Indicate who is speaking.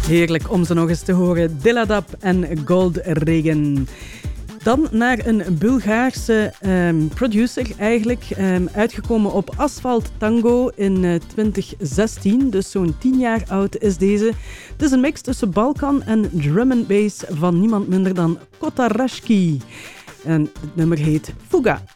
Speaker 1: Heerlijk om ze nog eens te horen. Diladab en Gold Regen. Dan naar een Bulgaarse producer eigenlijk. Uitgekomen op Asphalt Tango in 2016. Dus zo'n 10 jaar oud is deze. Het is een mix tussen Balkan en drum and bass van niemand minder dan Kotarashki. En het nummer heet Fuga.